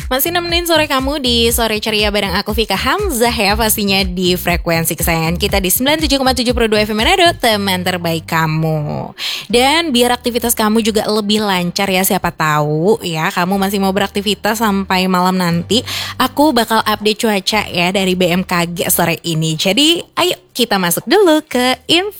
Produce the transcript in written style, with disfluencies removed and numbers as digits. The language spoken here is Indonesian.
Masih nemenin sore kamu di Sore Ceria bareng aku Vika Hamzah ya. Pastinya di frekuensi kesayangan kita di 97,72 FM Manado, teman terbaik kamu. Dan biar aktivitas kamu juga lebih lancar ya, siapa tahu ya kamu masih mau beraktivitas sampai malam nanti, aku bakal update cuaca ya dari BMKG sore ini. Jadi ayo kita masuk dulu ke info